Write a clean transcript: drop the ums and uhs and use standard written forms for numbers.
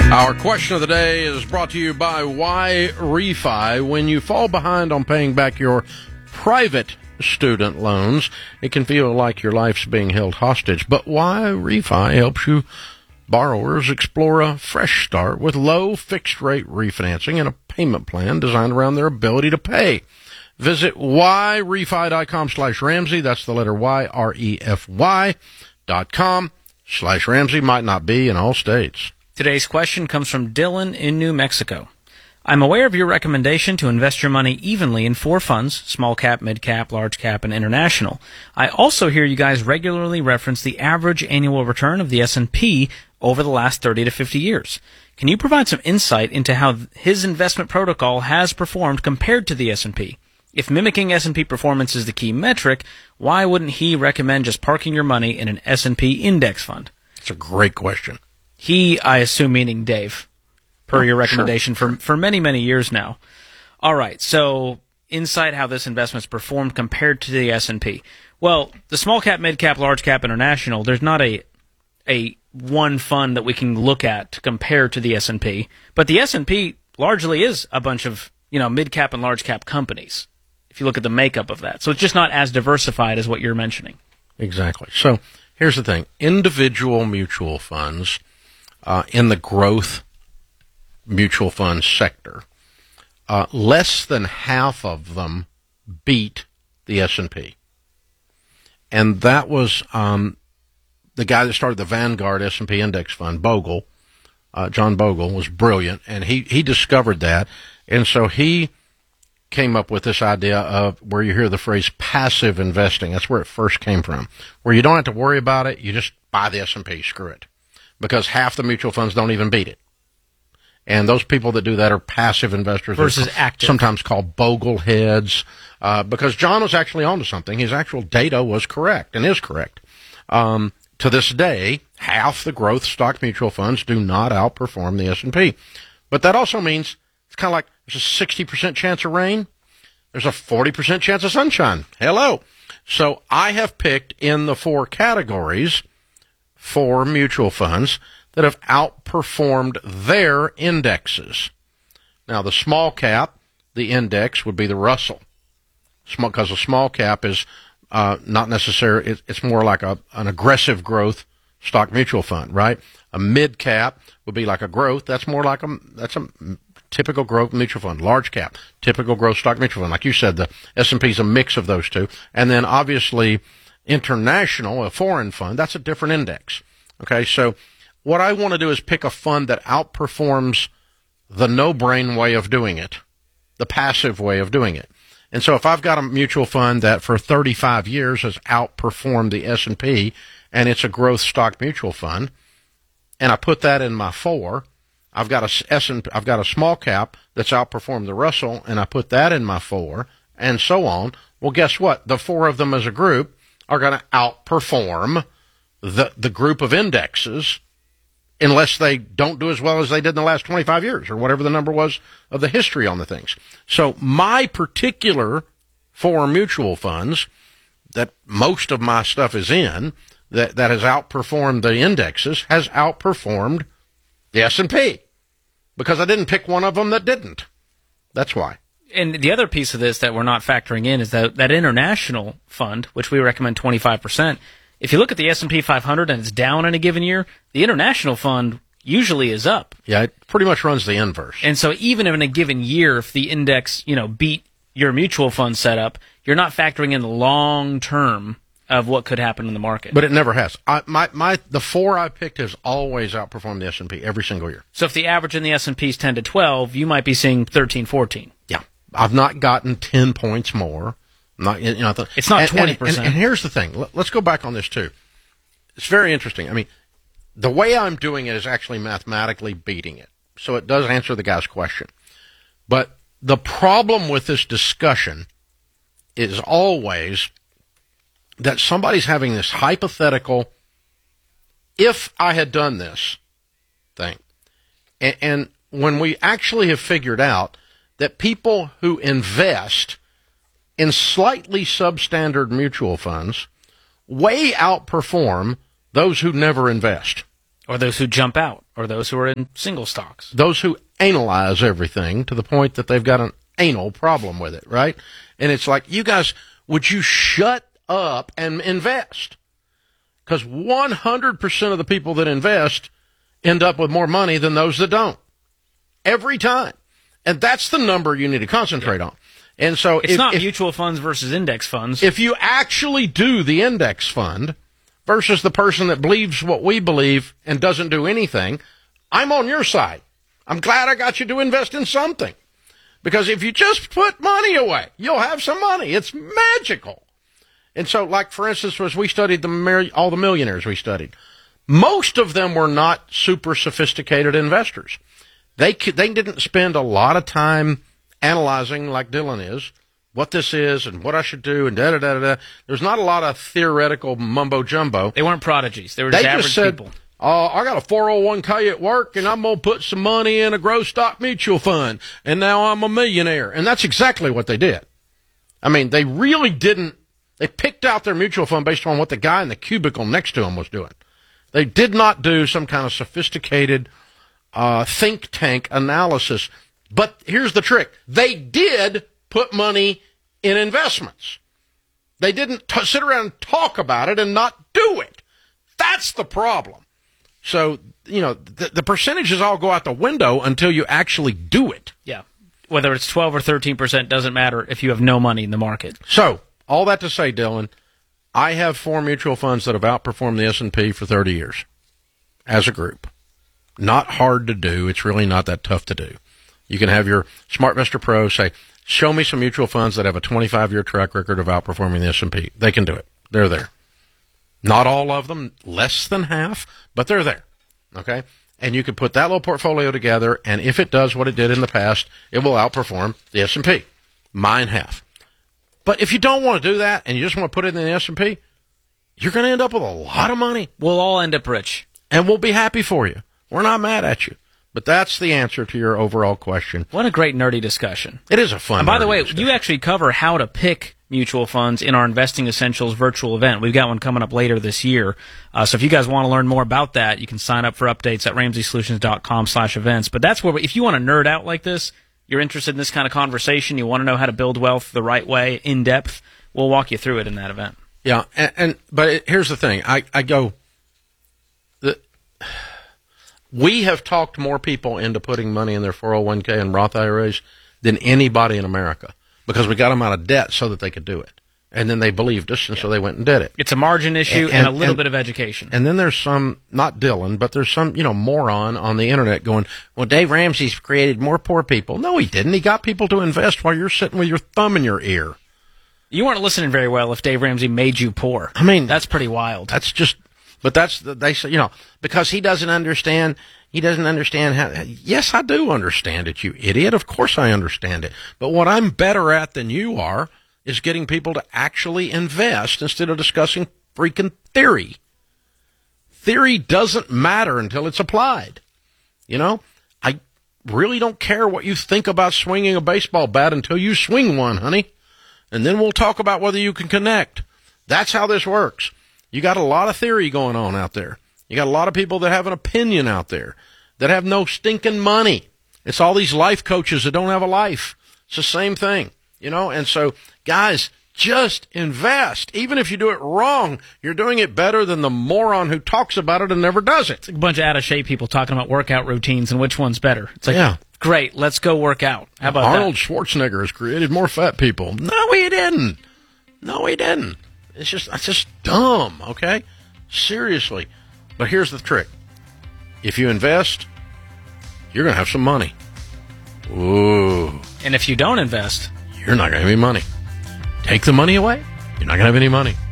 Our question of the day is brought to you by Why Refi. When you fall behind on paying back your private student loans, it can feel like your life's being held hostage. But Why Refi helps you borrowers explore a fresh start with low fixed-rate refinancing and a payment plan designed around their ability to pay. Visit whyrefi.com/Ramsey. That's the letter Y, REFY.com/Ramsey. Might not be in all states. Today's question comes from Dylan in New Mexico. I'm aware of your recommendation to invest your money evenly in 4 funds: small cap, mid cap, large cap, and international. I also hear you guys regularly reference the average annual return of the S&P over the last 30 to 50 years. Can you provide some insight into how his investment protocol has performed compared to the S&P? If mimicking S&P performance is the key metric, why wouldn't he recommend just parking your money in an S&P index fund? It's a great question. He, I assume, meaning Dave, per your recommendation for many, many years now. All right, so insight how this investment's performed compared to the S&P. Well, the small cap, mid cap, large cap, international, there's not a one fund that we can look at to compare to the S&P, but the S&P largely is a bunch of, mid cap and large cap companies, if you look at the makeup of that. So it's just not as diversified as what you're mentioning. Exactly. So here's the thing. Individual mutual funds in the growth mutual fund sector, less than half of them beat the S&P. And that was the guy that started the Vanguard S&P Index Fund, Bogle. John Bogle was brilliant, and he discovered that. And so he came up with this idea of where you hear the phrase passive investing. That's where it first came from, where you don't have to worry about it. You just buy the S&P, screw it, because half the mutual funds don't even beat it. And those people that do that are passive investors. Versus active. Sometimes called Bogle heads, because John was actually onto something. His actual data was correct and is correct. To this day, half the growth stock mutual funds do not outperform the S&P. But that also means it's kind of like there's a 60% chance of rain. There's a 40% chance of sunshine. Hello. So I have picked in the 4 categories 4 mutual funds that have outperformed their indexes. Now, the small cap, the index would be the Russell, because a small cap is not necessarily, it's more like an aggressive growth stock mutual fund, right? A mid cap would be like a growth. That's more like that's a typical growth mutual fund. Large cap, typical growth stock mutual fund. Like you said, the S&P is a mix of those two. And then obviously international, a foreign fund, that's a different index. Okay, so what I want to do is pick a fund that outperforms the no-brain way of doing it, the passive way of doing it. And so if I've got a mutual fund that for 35 years has outperformed the S&P, and it's a growth stock mutual fund, and I put that in my 4, I've got a small cap that's outperformed the Russell, and I put that in my 4, and so on. Well, guess what? The 4 of them as a group are going to outperform the group of indexes, unless they don't do as well as they did in the last 25 years, or whatever the number was of the history on the things. So my particular 4 mutual funds that most of my stuff is in, that has outperformed the indexes, has outperformed the S&P, because I didn't pick one of them that didn't. That's why. And the other piece of this that we're not factoring in is that international fund, which we recommend 25%. If you look at the S&P 500 and it's down in a given year, the international fund usually is up. Yeah, it pretty much runs the inverse. And so even in a given year, if the index, beat your mutual fund setup, you're not factoring in the long term of what could happen in the market. But it never has. The 4 I picked has always outperformed the S&P every single year. So if the average in the S&P is 10 to 12, you might be seeing 13, 14. Yeah. I've not gotten 10 points more. It's not 20%. And here's the thing. Let's go back on this, too. It's very interesting. I mean, the way I'm doing it is actually mathematically beating it. So it does answer the guy's question. But the problem with this discussion is always that somebody's having this hypothetical, if I had done this thing. And when we actually have figured out that people who invest in slightly substandard mutual funds way outperform those who never invest. Or those who jump out, or those who are in single stocks. Those who analyze everything to the point that they've got an anal problem with it, right? And it's like, you guys, would you shut up and invest? Because 100% of the people that invest end up with more money than those that don't. Every time. And that's the number you need to concentrate on. And so it's not mutual funds versus index funds. If you actually do the index fund versus the person that believes what we believe and doesn't do anything, I'm on your side. I'm glad I got you to invest in something. Because if you just put money away, you'll have some money. It's magical. And so, like, for instance, as we studied all the millionaires we studied, most of them were not super sophisticated investors. They didn't spend a lot of time analyzing, like Dylan is, what this is and what I should do and da-da-da-da-da. There's not a lot of theoretical mumbo-jumbo. They weren't prodigies. They were just average people. I got a 401k at work, and I'm going to put some money in a growth stock mutual fund, and now I'm a millionaire. And that's exactly what they did. I mean, they really didn't. They picked out their mutual fund based on what the guy in the cubicle next to him was doing. They did not do some kind of sophisticated think tank analysis. But here's the trick. They did put money in investments. They didn't sit around and talk about it and not do it. That's the problem. So, you know, the percentages all go out the window until you actually do it. Yeah. Whether it's 12 or 13% doesn't matter if you have no money in the market. So, all that to say, Dylan, I have 4 mutual funds that have outperformed the S&P for 30 years as a group. Not hard to do. It's really not that tough to do. You can have your SmartVestor Pro say, show me some mutual funds that have a 25-year track record of outperforming the S&P. They can do it. They're there. Not all of them, less than half, but they're there. Okay? And you can put that little portfolio together, and if it does what it did in the past, it will outperform the S&P. Mine have. But if you don't want to do that, and you just want to put it in the S&P, you're going to end up with a lot of money. We'll all end up rich. And we'll be happy for you. We're not mad at you. But that's the answer to your overall question. What a great nerdy discussion. It is a fun And by the way, discussion. you actually cover how to pick mutual funds in our Investing Essentials virtual event. We've got one coming up later this year. So if you guys want to learn more about that, you can sign up for updates at RamseySolutions.com/events. But that's where, if you want to nerd out like this, you're interested in this kind of conversation, you want to know how to build wealth the right way, in depth, we'll walk you through it in that event. Yeah, but here's the thing. We have talked more people into putting money in their 401k and Roth IRAs than anybody in America because we got them out of debt so that they could do it. And then they believed us, and so they went and did it. It's a margin issue and a little bit of education. And then there's some, not Dylan, but there's some, moron on the internet going, well, Dave Ramsey's created more poor people. No, he didn't. He got people to invest while you're sitting with your thumb in your ear. You weren't listening very well if Dave Ramsey made you poor. I mean, that's pretty wild. That's just, but they say, because he doesn't understand how, yes, I do understand it, you idiot. Of course I understand it. But what I'm better at than you are is getting people to actually invest instead of discussing freaking theory. Theory doesn't matter until it's applied. I really don't care what you think about swinging a baseball bat until you swing one, honey. And then we'll talk about whether you can connect. That's how this works. You got a lot of theory going on out there. You got a lot of people that have an opinion out there that have no stinking money. It's all these life coaches that don't have a life. It's the same thing, And so, guys, just invest. Even if you do it wrong, you're doing it better than the moron who talks about it and never does it. It's like a bunch of out-of-shape people talking about workout routines and which one's better. It's like, great, let's go work out. How about Arnold Schwarzenegger has created more fat people. No, he didn't. It's just dumb, okay? Seriously. But here's the trick. If you invest, you're going to have some money. Ooh. And if you don't invest, you're not going to have any money. Take the money away, you're not going to have any money.